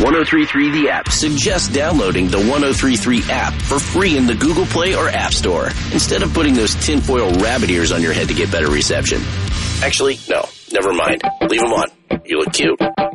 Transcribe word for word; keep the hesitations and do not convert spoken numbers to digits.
ten thirty-three The App suggests downloading the ten thirty-three app for free in the Google Play or App Store, instead of putting those tinfoil rabbit ears on your head to get better reception. Actually, no, never mind. Leave them on. You look cute.